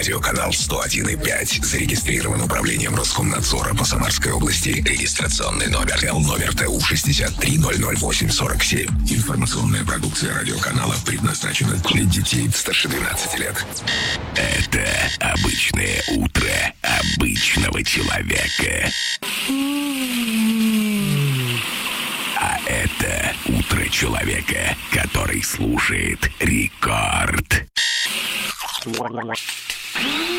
Радиоканал 101,5. Зарегистрирован управлением Роскомнадзора по Самарской области. Регистрационный номер Л-номер ТУ 63-008-47. Информационная продукция радиоканала предназначена для детей старше 12 лет. Это обычное утро обычного человека. А это утро человека, который слушает Рекорд.